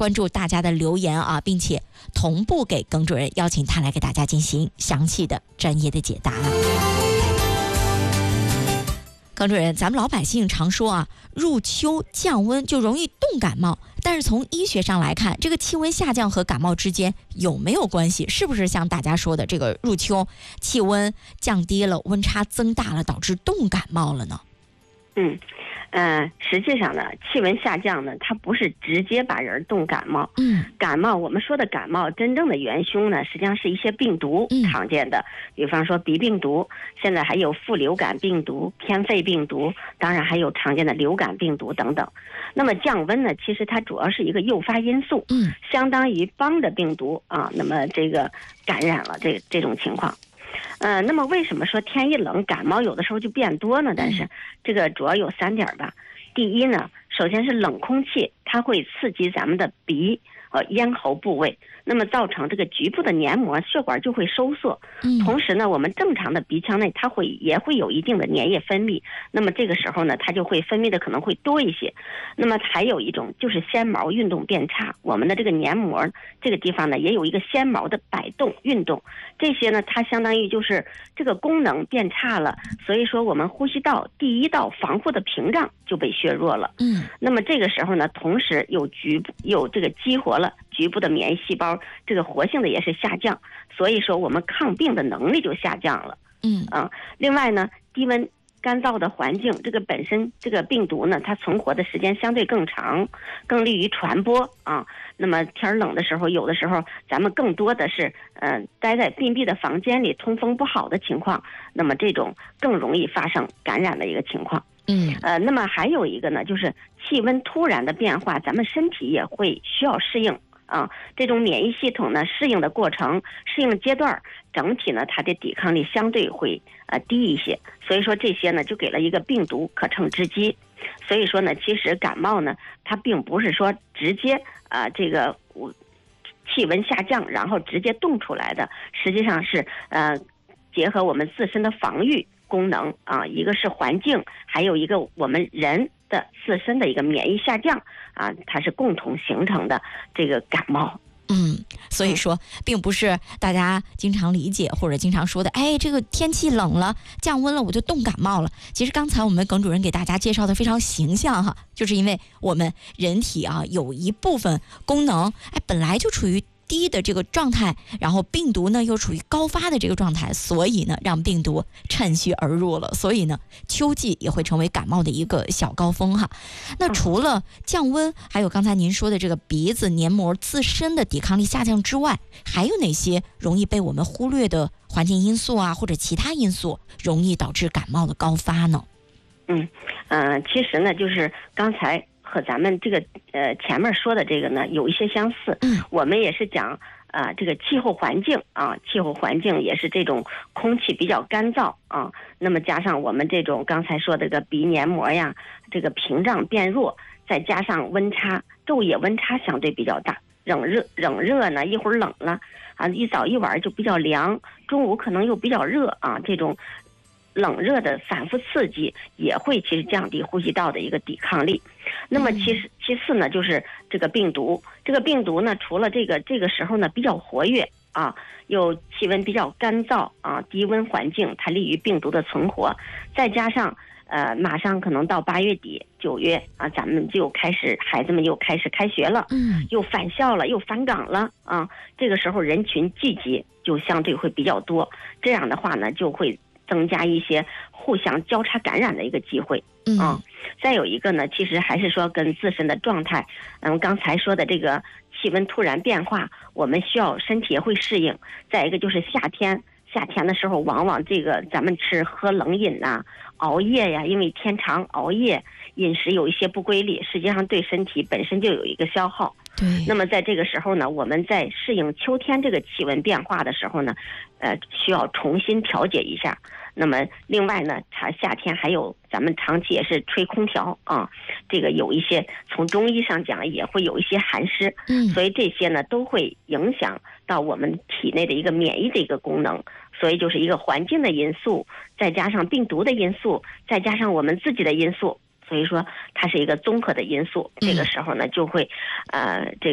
关注大家的留言啊，并且同步给耿主任邀请他来给大家进行详细的专业的解答了。耿主任，咱们老百姓常说啊，入秋降温就容易冻感冒，但是从医学上来看，这个气温下降和感冒之间有没有关系？是不是像大家说的这个入秋气温降低了，温差增大了，导致冻感冒了呢？ 实际上呢，气温下降呢，它不是直接把人冻感冒。感冒我们说的感冒真正的元凶呢，实际上是一些病毒常见的，比方说鼻病毒，现在还有副流感病毒、偏肺病毒，当然还有常见的流感病毒等等。那么降温呢，其实它主要是一个诱发因素，相当于帮着病毒啊，那么这个感染了这种情况。那么为什么说天一冷感冒有的时候就变多呢？但是这个主要有3点吧。第一呢，首先是冷空气，它会刺激咱们的鼻和咽喉部位，那么造成这个局部的黏膜血管就会收缩。同时呢，我们正常的鼻腔内它也会有一定的粘液分泌，那么这个时候呢，它就会分泌的可能会多一些。那么还有一种就是纤毛运动变差，我们的这个黏膜这个地方呢，也有一个纤毛的摆动运动，这些呢，它相当于就是这个功能变差了，所以说我们呼吸道第一道防护的屏障就被削弱了。那么这个时候呢，同时有这个激活了局部的免疫细胞，这个活性的也是下降，所以说我们抗病的能力就下降了。另外呢，低温干燥的环境，这个本身这个病毒呢，它存活的时间相对更长，更利于传播啊。那么天冷的时候，有的时候咱们更多的是待在密闭的房间里，通风不好的情况，那么这种更容易发生感染的一个情况。那么还有一个呢，就是气温突然的变化，咱们身体也会需要适应啊。这种免疫系统呢，适应的过程、适应阶段，整体呢，它的抵抗力相对会低一些。所以说这些呢，就给了一个病毒可乘之机。所以说呢，其实感冒呢，它并不是说直接这个气温下降然后直接冻出来的，实际上是结合我们自身的防御功能啊，一个是环境，还有一个我们人的自身的一个免疫下降啊，它是共同形成的这个感冒。 所以说并不是大家经常理解或者经常说的，这个天气冷了降温了我就冻感冒了。其实刚才我们耿主任给大家介绍的非常形象哈，就是因为我们人体啊有一部分功能本来就处于低的这个状态，然后病毒呢又处于高发的这个状态，所以呢让病毒趁虚而入了，所以呢秋季也会成为感冒的一个小高峰哈。那除了降温，还有刚才您说的这个鼻子黏膜自身的抵抗力下降之外，还有哪些容易被我们忽略的环境因素啊，或者其他因素容易导致感冒的高发呢？ 其实呢，就是刚才和咱们这个前面说的这个呢有一些相似。我们也是讲这个气候环境啊，气候环境也是这种空气比较干燥啊，那么加上我们这种刚才说的这个鼻黏膜呀，这个屏障变弱，再加上温差，昼夜温差相对比较大，冷热呢一会儿冷了啊，一早一晚就比较凉，中午可能又比较热啊，这种冷热的反复刺激也会其实降低呼吸道的一个抵抗力。那么其次呢，就是这个病毒呢，除了这个时候呢比较活跃啊，又气温比较干燥啊，低温环境它利于病毒的存活，再加上马上可能到8月底9月啊，咱们孩子们又开始开学了，又返校了，又返岗了啊，这个时候人群聚集就相对会比较多，这样的话呢就会增加一些互相交叉感染的一个机会。再有一个呢，其实还是说跟自身的状态，刚才说的这个气温突然变化，我们需要身体也会适应。再一个就是夏天的时候，往往这个咱们喝冷饮呐，熬夜呀，因为天长熬夜，饮食有一些不规律，实际上对身体本身就有一个消耗。 对。 那么在这个时候呢，我们在适应秋天这个气温变化的时候呢，需要重新调节一下。那么另外呢，夏天还有咱们长期也是吹空调啊，这个有一些从中医上讲也会有一些寒湿，所以这些呢都会影响到我们体内的一个免疫的一个功能。所以就是一个环境的因素，再加上病毒的因素，再加上我们自己的因素，所以说它是一个综合的因素。这个时候呢就会